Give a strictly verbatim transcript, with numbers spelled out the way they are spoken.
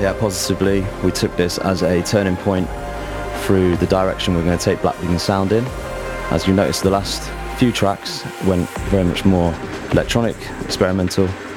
yeah, positively. We took this as a turning point through the direction we're going to take Black Vegan Sound in. As you noticed, the last few tracks went very much more electronic, experimental,